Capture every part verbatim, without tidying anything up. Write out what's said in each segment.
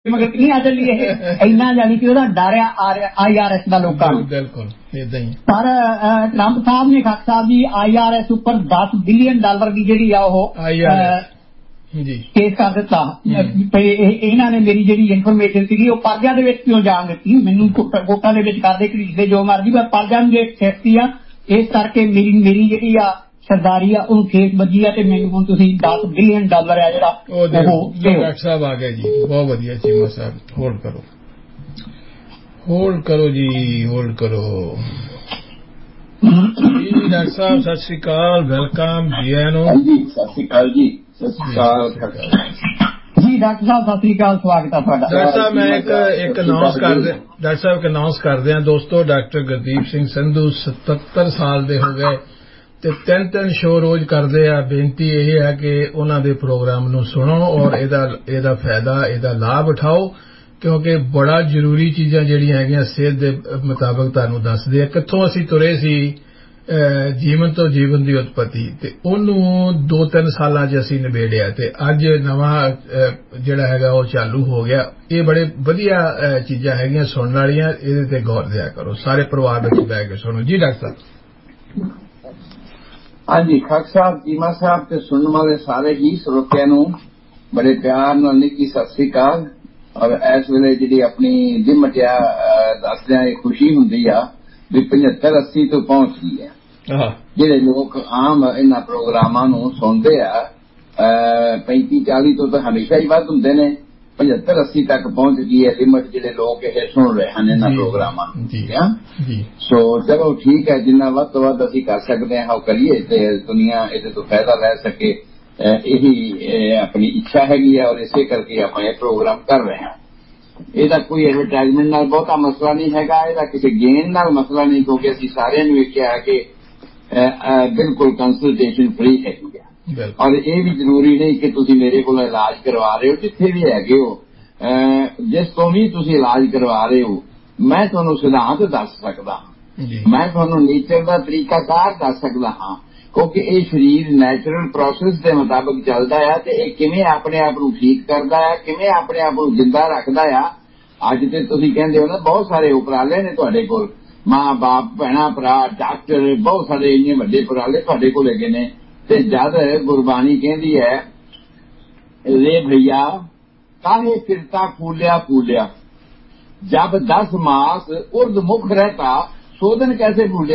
मगर नहीं असल ये इन्ना जानी कि ਉਹਦਾ ਡਰ ਆ आई आर एस ਦਾ ਲੋਕਾਂ ਨੂੰ बिल्कुल इदां ही पर ट्रंप साहब ने खान साहब जी आई आर एस उपर दस बिलियन डॉलर की ਜਿਹੜੀ ਆ ਉਹ जी ਕੇਸ ਕਰ ਦਿੱਤਾ ਇਹਨਾਂ ਨੇ ਮੇਰੀ ਜਿਹੜੀ ਇਨਫੋਰਮੇਸ਼ਨ ਸੀਗੀ ਉਹ ਪਰਜਾ ਦੇ ਵਿੱਚ ਕਿਉਂ ਜਾਣ ਦਿੱਤੀ ਮੈਨੂੰ ਵੋਟਾਂ ਦੇ ਵਿੱਚ ਕਰਦੇ ਘੜੀਸਦੇ ਜੋ ਮਰਜ਼ੀ ਪਰ ਪਰਜਾ ਨੂੰ ਜੇ ਸੇਫਟੀ ਆ ਇਸ ਕਰਕੇ ਮੇਰੀ ਮੇਰੀ ਜਿਹੜੀ ਆ ਸਰਦਾਰੀ ਆ ਉਹਨੂੰ ਖੇਸ ਵੱਜੀ ਆ ਤੇ ਮੈਨੂੰ ਹੁਣ ਤੁਸੀਂ दस ਬਿਲੀਅਨ ਡਾਲਰ ਆ ਜਿਹੜਾ ਉਹ ਡਾਕਟਰ ਸਾਹਿਬ ਆ ਗਏ ਜੀ ਬਹੁਤ ਵਧੀਆ ਚੀਮਾ ਸਾਹਿਬ ਹੋਲਡ ਕਰੋ ਹੋਲਡ ਕਰੋ ਜੀ ਹੋਲਡ ਕਰੋ ਜੀ ਡਾਕਟਰ ਸਾਹਿਬ ਸਤਿ ਸ਼੍ਰੀ ਅਕਾਲ ਵੈਲਕਮ ਜੀ ਆਇਆਂ ਨੂੰ ਜੀ ਸਤਿ ਸ਼੍ਰੀ ਅਕਾਲ ਜੀ ਸਤਿ ਸ਼੍ਰੀ ਅਕਾਲ ਜੀ ਡਾਕਟਰ ਸਾਹਿਬ ਸਤਿ ਸ਼੍ਰੀ ਅਕਾਲ ਸਵਾਗਤ ਹੈ ਤੁਹਾਡਾ ਡਾਕਟਰ ਸਾਹਿਬ ਮੈਂ ਇੱਕ ਇੱਕ ਅਨਾਉਂਸ ਕਰਦੇ ਡਾਕਟਰ ਸਾਹਿਬ ਇੱਕ ਅਨਾਉਂਸ ਕਰਦੇ ਹਾਂ ਦੋਸਤੋ ਡਾਕਟਰ ਗੁਰਦੀਪ ਸਿੰਘ ਸੰਧੂ ਸਤੱਤਰ ਸਾਲ ਦੇ ਹੋ ਗਏ ਤੇ ਤਿੰਨ ਤਿੰਨ ਸ਼ੋਅ ਰੋਜ਼ ਕਰਦੇ ਆ ਬੇਨਤੀ ਇਹ ਹੈ ਕਿ ਉਹਨਾਂ ਦੇ ਪ੍ਰੋਗਰਾਮ ਨੂੰ ਸੁਣੋ ਔਰ ਇਹਦਾ ਇਹਦਾ ਫਾਇਦਾ ਇਹਦਾ ਲਾਭ ਉਠਾਓ ਕਿਉਂਕਿ ਬੜਾ ਜ਼ਰੂਰੀ ਚੀਜ਼ਾਂ ਜਿਹੜੀਆਂ ਹੈਗੀਆਂ ਸਿਹਤ ਦੇ ਮੁਤਾਬਕ ਤੁਹਾਨੂੰ ਦੱਸਦੇ ਆ ਕਿੱਥੋਂ ਅਸੀਂ ਤੁਰੇ ਸੀ ਜੀਵਨ ਤੋਂ ਜੀਵਨ ਦੀ ਉਤਪਤੀ ਤੇ ਉਹਨੂੰ ਦੋ ਤਿੰਨ ਸਾਲਾਂ 'ਚ ਅਸੀਂ ਨਿਬੇੜਿਆ ਤੇ ਅੱਜ ਨਵਾਂ ਜਿਹੜਾ ਹੈਗਾ ਉਹ ਚਾਲੂ ਹੋ ਗਿਆ ਇਹ ਬੜੇ ਵਧੀਆ ਚੀਜ਼ਾਂ ਹੈਗੀਆਂ ਸੁਣਨ ਵਾਲੀਆਂ ਇਹਦੇ ਤੇ ਗੌਰ ਦਿਆ ਕਰੋ ਸਾਰੇ ਪਰਿਵਾਰ ਵਿੱਚ ਬਹਿ ਕੇ ਸੁਣੋ ਜੀ ਡਾਕਟਰ ਸਾਹਿਬ हाँ जी खाक साहब चीमा साहब ते सुनने वाले सारे ही श्रोतियां नूं बड़े प्यार नाल निक्की सत श्री अकाल और इस वेले जिहड़ी अपनी दिमटिया दसदियां इह खुशी हुंदी आ भी पचहत्तर अस्सी तो पहुंच गई है जिहड़े लोग आम इन्हां प्रोग्रामां नूं सुणदे आ पैंती चाली तो तो हमेशा ही वध हुंदे ने पचहत्तर अस्सी तक पहुंच गई है लिमिट जिहड़े लोग इह सुन रहे हैं इन्हां प्रोग्रामां जी सो चलो ठीक है जिन्ना वध तो वध असीं कर सकते हैं ਉਹ ਕਰੀਏ ਤੇ ਦੁਨੀਆ ਇਹਦੇ ਤੋਂ ਫਾਇਦਾ ਲੈ ਸਕੇ ਇਹੀ ਆਪਣੀ ਇੱਛਾ ਹੈਗੀ ਹੈ ਔਰ ਇਸੇ ਕਰਕੇ ਆਪਾਂ ਇਹ ਪ੍ਰੋਗਰਾਮ ਕਰ ਰਹੇ ਹਾਂ ਇਹਦਾ ਕੋਈ ਐਡਵਰਟਾਈਜ਼ਮੈਂਟ ਨਾਲ ਬਹੁਤਾ ਮਸਲਾ ਨਹੀਂ ਹੈਗਾ ਇਹਦਾ ਕਿਸੇ ਗੇਨ ਨਾਲ ਮਸਲਾ ਨਹੀਂ ਕਿਉਂਕਿ ਅਸੀਂ ਸਾਰਿਆਂ ਨੂੰ ਇਹ ਕਿਹਾ ਕਿ ਬਿਲਕੁਲ ਕੰਸਲਟੇਸ਼ਨ ਫ੍ਰੀ ਹੈਗੀ ਹੈ ਔਰ ਇਹ ਵੀ ਜ਼ਰੂਰੀ ਨਹੀਂ ਕਿ ਤੁਸੀਂ ਮੇਰੇ ਕੋਲ ਇਲਾਜ ਕਰਵਾ ਰਹੇ ਹੋ ਜਿੱਥੇ ਵੀ ਹੈਗੇ ਹੋ ਜਿਸ ਤੋਂ ਵੀ ਤੁਸੀਂ ਇਲਾਜ ਕਰਵਾ ਰਹੇ ਹੋ ਮੈਂ ਤੁਹਾਨੂੰ ਸਿਧਾਂਤ ਦੱਸ ਸਕਦਾ ਹਾਂ ਮੈਂ ਤੁਹਾਨੂੰ ਨੇਚਰ ਦਾ ਤਰੀਕਾਕਾਰ ਦੱਸ ਸਕਦਾ ਹਾਂ ਕਿਉਂਕਿ ਇਹ ਸਰੀਰ ਨੈਚੁਰਲ ਪ੍ਰੋਸੈਸ ਦੇ ਮੁਤਾਬਕ ਚੱਲਦਾ ਆ ਤੇ ਇਹ ਕਿਵੇਂ ਆਪਣੇ ਆਪ ਨੂੰ ਠੀਕ ਕਰਦਾ ਆ ਕਿਵੇਂ ਆਪਣੇ ਆਪ ਨੂੰ ਜਿੰਦਾ ਰੱਖਦਾ ਆ ਅੱਜ ਤੇ ਤੁਸੀਂ ਕਹਿੰਦੇ ਹੋ ਨਾ ਬਹੁਤ ਸਾਰੇ ਉਪਰਾਲੇ ਨੇ ਤੁਹਾਡੇ ਕੋਲ ਮਾਂ ਬਾਪ ਭੈਣਾਂ ਭਰਾ ਡਾਕਟਰ ਬਹੁਤ ਸਾਰੇ ਇੰਨੇ ਵੱਡੇ ਉਪਰਾਲੇ ਤੁਹਾਡੇ ਕੋਲ ਹੈਗੇ ਨੇ ਤੇ ਜਦ ਗੁਰਬਾਣੀ ਕਹਿੰਦੀ ਹੈ ਰੇ ਭਈਆ ਕਾਹੇ ਫਿਰਤਾ ਫੂਲਿਆ ਫੂਲਿਆ जब दस मास उर्द मुख रहता सोधन कैसे भूलिया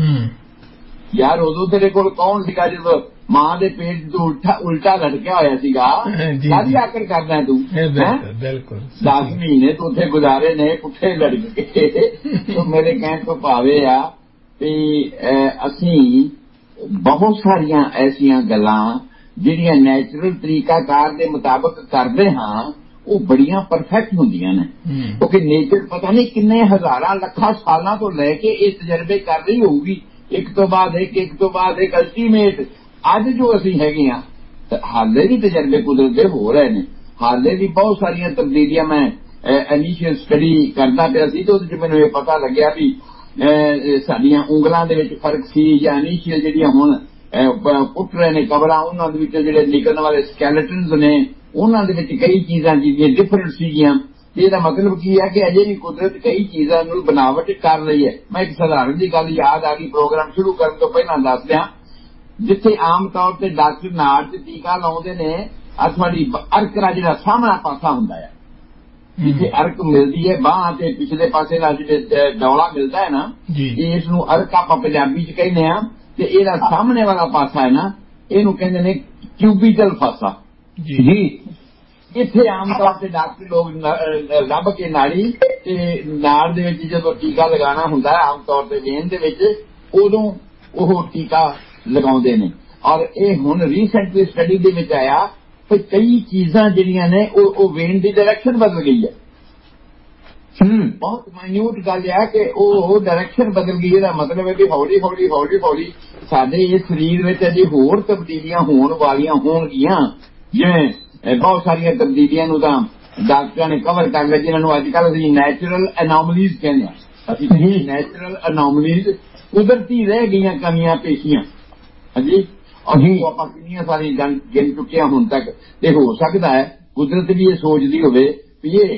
यार उदो तेरे कोल कौन सीगा जदों मां दे पेट तो उल्टा उल्टा लटकिया होया सीगा कादी आकर करना है तू बिल्कुल दस महीने तो उत्थे गुजारे ने पुठे लड़के तो मेरे कहने तो भावे आ भी असीं बहुत सारियां ऐसियां गल्लां जिहड़ियां नैचुरल तरीकाकार दे मुताबक करदे हां ਉਹ ਬੜੀਆਂ ਪਰਫੈਕਟ ਹੁੰਦੀਆਂ ਨੇ ਕਿਉਂਕਿ ਨੇਚਰ ਪਤਾ ਨਹੀਂ ਕਿੰਨੇ ਹਜ਼ਾਰਾਂ ਲੱਖਾਂ ਸਾਲਾਂ ਤੋਂ ਲੈ ਕੇ ਇਹ ਤਜਰਬੇ ਕਰ ਰਹੀ ਹੋਊਗੀ ਇੱਕ ਤੋਂ ਬਾਅਦ ਇੱਕ ਇੱਕ ਤੋਂ ਬਾਅਦ ਇੱਕ ਅਲਟੀਮੇਟ ਅੱਜ ਜੋ ਅਸੀਂ ਹੈਗੇ ਆ ਹਾਲੇ ਵੀ ਤਜਰਬੇ ਕੁਦਰਤ ਦੇ ਹੋ ਰਹੇ ਨੇ ਹਾਲੇ ਵੀ ਬਹੁਤ ਸਾਰੀਆਂ ਤਬਦੀਲੀਆਂ ਮੈਂ ਇਨੀਸ਼ੀਅਲ ਸਟੱਡੀ ਕਰਦਾ ਪਿਆ ਸੀ ਤੇ ਉਹਦੇ ਚ ਮੈਨੂੰ ਇਹ ਪਤਾ ਲੱਗਿਆ ਵੀ ਸਾਡੀਆਂ ਉਂਗਲਾਂ ਦੇ ਵਿੱਚ ਫਰਕ ਸੀ ਜਾਂ ਇਨੀਸ਼ੀਅਲ ਜਿਹੜੀਆਂ ਹੁਣ ਪੁੱਟ ਰਹੇ ਨੇ ਕਬਰਾਂ ਉਹਨਾਂ ਦੇ ਵਿੱਚ ਜਿਹੜੇ ਨਿਕਲਣ ਵਾਲੇ ਸਕੈਲੇਟਨਸ ਨੇ ਉਹਨਾਂ ਦੇ ਵਿੱਚ ਕਈ ਚੀਜ਼ਾਂ ਜਿਹੜੀਆਂ ਡਿਫਰੈਂਟ ਸੀਗੀਆਂ ਤੇ ਇਹਦਾ ਮਤਲਬ ਕੀ ਹੈ ਕਿ ਅਜੇ ਵੀ ਕੁਦਰਤ ਕਈ ਚੀਜ਼ਾਂ ਨੂੰ ਬਨਾਵਟ ਕਰ ਰਹੀ ਹੈ ਮੈਂ ਇੱਕ ਸਧਾਰਨ ਦੀ ਗੱਲ ਯਾਦ ਆ ਗਈ ਪ੍ਰੋਗਰਾਮ ਸ਼ੁਰੂ ਕਰਨ ਤੋਂ ਪਹਿਲਾਂ ਦੱਸ ਦਿਆਂ ਜਿੱਥੇ ਆਮ ਤੌਰ ਤੇ ਡਾਕਟਰ ਨਾੜ ਤੇ ਟੀਕਾ ਲਾਉਂਦੇ ਨੇ ਆ ਤੁਹਾਡੀ ਅਰਕ ਦਾ ਜਿਹੜਾ ਸਾਹਮਣਾ ਪਾਸਾ ਹੁੰਦਾ ਹੈ ਜਿੱਥੇ ਅਰਕ ਮਿਲਦੀ ਹੈ ਬਾਂਹ ਤੇ ਪਿਛਲੇ ਪਾਸੇ ਦਾ ਜਿਹੜੇ ਡੌਲਾ ਮਿਲਦਾ ਹੈ ਨਾ ਇਸ ਨੂੰ ਅਰਕ ਆਪਾਂ ਪੰਜਾਬੀ ਚ ਕਹਿੰਦੇ ਆ ਤੇ ਇਹਦਾ ਸਾਹਮਣੇ ਵਾਲਾ ਪਾਸਾ ਹੈ ਨਾ ਇਹਨੂੰ ਕਹਿੰਦੇ ਨੇ ਕਿਊਬੀਟਲ ਪਾਸਾ ਜੀ ਇੱਥੇ ਆਮ ਤੌਰ ਤੇ ਡਾਕਟਰ ਲੋਕ ਲੱਭ ਕੇ ਨਾੜੀ ਤੇ ਨਾੜ ਦੇ ਵਿੱਚ ਜਦੋਂ ਟੀਕਾ ਲਗਾਉਣਾ ਹੁੰਦਾ ਹੈ ਆਮ ਤੌਰ ਤੇ ਵੇਨ ਦੇ ਵਿੱਚ ਉਦੋਂ ਉਹ ਟੀਕਾ ਲਗਾਉਂਦੇ ਨੇ ਔਰ ਇਹ ਹੁਣ ਰੀਸੈਂਟਲੀ ਸਟੱਡੀ ਦੇ ਵਿੱਚ ਆਇਆ ਕਿ ਕਈ ਚੀਜ਼ਾਂ ਜਿਹੜੀਆਂ ਨੇ ਉਹ ਉਹ ਵੇਨ ਦੀ ਡਾਇਰੈਕਸ਼ਨ ਬਦਲ ਗਈ ਹੈ ਬਹੁਤ ਮਾਈਨਿਊਟ ਗੱਲ ਹੈ ਕਿ ਉਹ ਡਾਇਰੈਕਸ਼ਨ ਬਦਲ ਗਈ ਇਹਦਾ ਮਤਲਬ ਹੈ ਕਿ ਹੌਲੀ ਹੌਲੀ ਹੌਲੀ ਹੌਲੀ ਸਾਡੇ ਇਸ ਸਰੀਰ ਵਿੱਚ ਅਜੇ ਹੋਰ ਤਬਦੀਲੀਆਂ ਹੋਣ ਵਾਲੀਆਂ ਹੋਣਗੀਆਂ ਜਿਵੇਂ ਬਹੁਤ ਸਾਰੀਆਂ ਤਬਦੀਲੀਆਂ ਨੂੰ ਤਾਂ ਡਾਕਟਰਾਂ ਨੇ ਕਵਰ ਕਰ ਲਿਆ ਜਿਨ੍ਹਾਂ ਨੂੰ ਅੱਜ ਕੱਲ੍ਹ ਅਸੀਂ ਨੈਚੁਰਲ ਅਨੋਮਲੀਜ਼ ਕਹਿੰਦੇ ਹਾਂ ਅਸੀਂ ਨੈਚੁਰਲ ਅਨੋਮਲੀਜ਼ ਕੁਦਰਤੀ ਰਹਿ ਗਈਆਂ ਕਮੀਆਂ ਪੇਸ਼ੀਆਂ ਹਾਂਜੀ ਅਸੀਂ ਆਪਾਂ ਕਿੰਨੀਆਂ ਸਾਰੀਆਂ ਗਿਣ ਚੁੱਕੇ ਹਾਂ ਹੁਣ ਤੱਕ ਤੇ ਹੋ ਸਕਦਾ ਹੈ ਕੁਦਰਤ ਵੀ ਇਹ ਸੋਚਦੀ ਹੋਵੇ ਵੀ ਇਹ